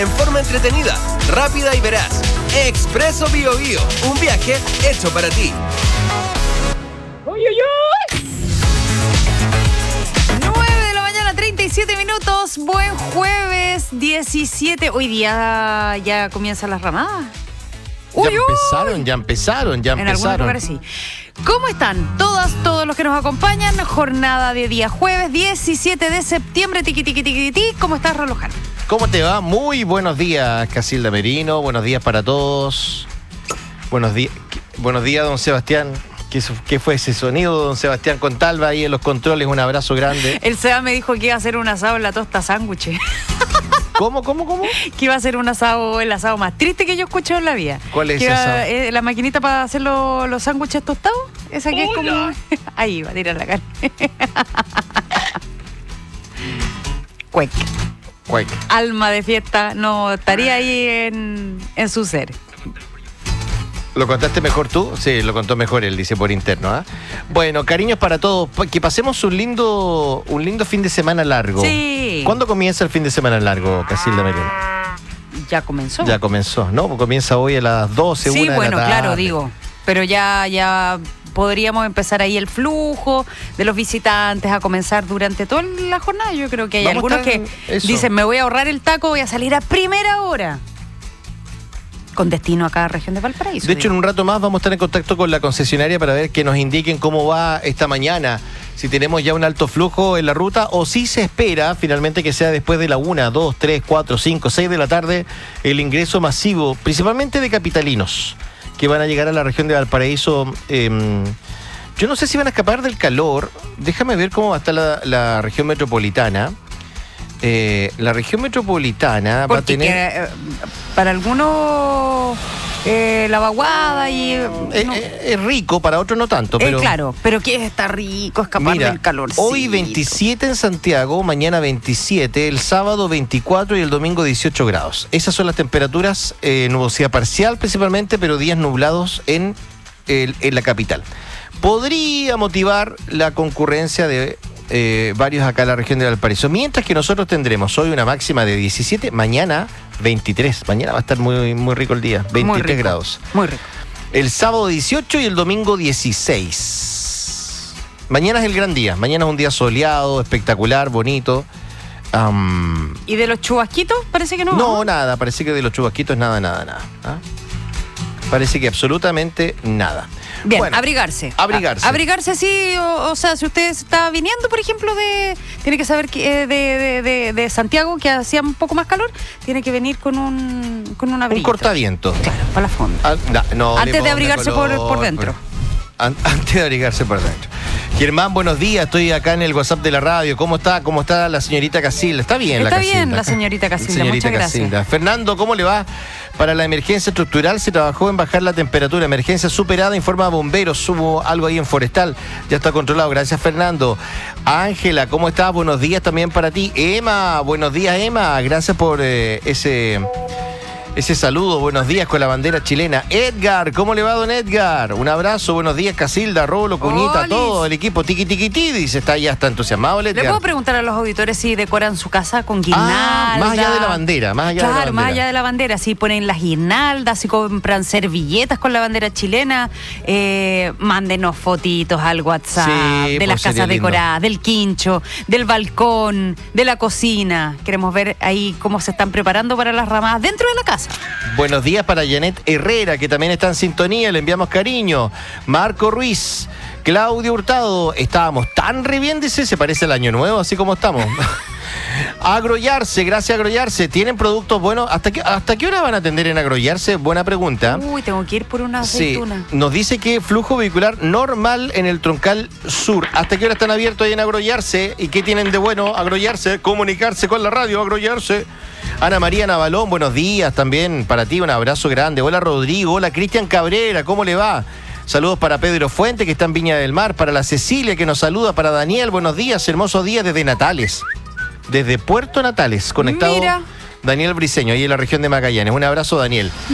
En forma entretenida, rápida y veraz. Expreso Bio Bio, un viaje hecho para ti. ¡Uy, uy, uy! 9 de la mañana, 37 minutos. Buen jueves 17. Hoy día ya comienzan las ramadas. Ya empezaron. En algunos lugares sí. ¿Cómo están todos los que nos acompañan? Jornada de día jueves 17 de septiembre. Tiqui, tiqui, tiqui, tiqui. ¿Cómo estás, Rolojano? ¿Cómo te va? Muy buenos días, Casilda Merino. Buenos días para todos. Buenos días, don Sebastián. ¿Qué fue ese sonido, don Sebastián Contalva, ahí en los controles? Un abrazo grande. El Seba me dijo que iba a hacer un asado en la tosta sándwich. ¿Cómo? Que iba a ser un asado, el asado más triste que yo escucho en la vida. ¿Cuál es ese asado? La maquinita para hacer los sándwiches tostados. Esa que es como... Ahí va a tirar la carne. Cuec. Alma de fiesta, no estaría ahí en su ser. ¿Lo contaste mejor tú? Sí, lo contó mejor él, dice por interno. ¿Ah? Bueno, cariños para todos. Que pasemos un lindo fin de semana largo. Sí. ¿Cuándo comienza el fin de semana largo, Casilda Merino? Ya comenzó. Ya comenzó, ¿no? Comienza hoy a las 12, sí, 1 de la tarde. Sí, bueno, claro, digo. Pero ya podríamos empezar ahí el flujo de los visitantes a comenzar durante toda la jornada. Yo creo que hay algunos que dicen, me voy a ahorrar el taco, voy a salir a primera hora. Con destino a cada región de Valparaíso. De hecho, en un rato más vamos a estar en contacto con la concesionaria para ver que nos indiquen cómo va esta mañana. Si tenemos ya un alto flujo en la ruta o si se espera finalmente que sea después de la 1, 2, 3, 4, 5, 6 de la tarde el ingreso masivo, principalmente de capitalinos que van a llegar a la región de Valparaíso. Yo no sé si van a escapar del calor. Déjame ver cómo va a estar la región metropolitana. La región metropolitana va a tener... para algunos la vaguada y... es rico, para otros no tanto. Pero claro, pero que está rico escapar del calor. Hoy 27 en Santiago, mañana 27, el sábado 24 y el domingo 18 grados. Esas son las temperaturas, nubosidad parcial principalmente, pero días nublados en la capital. Podría motivar la concurrencia de... varios acá en la región de Valparaíso. Mientras que nosotros tendremos hoy una máxima de 17, mañana 23. Mañana va a estar muy, muy rico el día, 23 grados. Muy rico. El sábado 18 y el domingo 16. Mañana es el gran día. Mañana es un día soleado, espectacular, bonito. ¿Y de los chubasquitos? Parece que no. No, nada. Parece que de los chubasquitos nada. ¿Ah? Parece que absolutamente nada. Bien, bueno, abrigarse. Abrigarse, sí. O sea, si usted está viniendo, por ejemplo, tiene que saber que de Santiago, que hacía un poco más calor, tiene que venir con un abrigo. Un cortaviento. Claro, para la fonda. Antes de abrigarse por dentro. Antes de abrigarse por dentro. Germán, buenos días. Estoy acá en el WhatsApp de la radio. ¿Cómo está la señorita Casilda? ¿Está bien la Casilda? Está bien la señorita Casilda. Muchas gracias. Fernando, ¿cómo le va? Para la emergencia estructural se trabajó en bajar la temperatura. Emergencia superada, informa a bomberos. Hubo algo ahí en Forestal. Ya está controlado. Gracias, Fernando. Ángela, ¿cómo estás? Buenos días también para ti. Emma, buenos días, Emma. Gracias por ese saludo, buenos días con la bandera chilena. Edgar, ¿cómo le va, don Edgar? Un abrazo, buenos días, Casilda, Rolo, Cuñita, todo el equipo tiqui dice, ya está entusiasmado el Edgar. ¿Le puedo preguntar a los auditores si decoran su casa con guirnaldas? Más allá de la bandera, más allá de la bandera, si ponen las guirnaldas, si compran servilletas con la bandera chilena, mándenos fotitos al WhatsApp de las casas decoradas, del quincho, del balcón, de la cocina. Queremos ver ahí cómo se están preparando para las ramadas dentro de la casa. Buenos días para Janet Herrera, que también está en sintonía, le enviamos cariño. Marco Ruiz, Claudio Hurtado, estábamos tan re bien, dice, se parece al año nuevo, así como estamos. Agroyarse, gracias Agroyarse, ¿tienen productos buenos? ¿Hasta qué hora van a atender en Agroyarse? Buena pregunta. Tengo que ir por una aceituna. Sí, nos dice que flujo vehicular normal en el Troncal Sur. ¿Hasta qué hora están abiertos ahí en Agroyarse? ¿Y qué tienen de bueno Agroyarse? Comunicarse con la radio, Agroyarse. Ana María Navalón, buenos días también para ti, un abrazo grande. Hola Rodrigo, hola Cristian Cabrera, ¿cómo le va? Saludos para Pedro Fuente, que está en Viña del Mar, para la Cecilia, que nos saluda, para Daniel, buenos días, hermoso día desde Natales, desde Puerto Natales, conectado. Mira. Daniel Briceño, ahí en la región de Magallanes. Un abrazo, Daniel.